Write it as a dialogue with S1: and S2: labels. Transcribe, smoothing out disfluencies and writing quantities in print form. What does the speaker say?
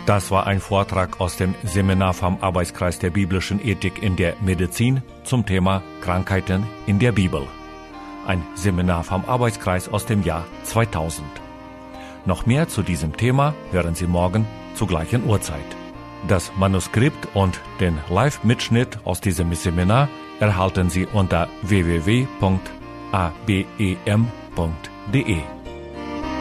S1: Das war ein Vortrag aus dem Seminar vom Arbeitskreis der biblischen Ethik in der Medizin zum Thema Krankheiten in der Bibel. Ein Seminar vom Arbeitskreis aus dem Jahr 2000. Noch mehr zu diesem Thema hören Sie morgen zur gleichen Uhrzeit. Das Manuskript und den Live-Mitschnitt aus diesem Seminar erhalten Sie unter www.abem.de.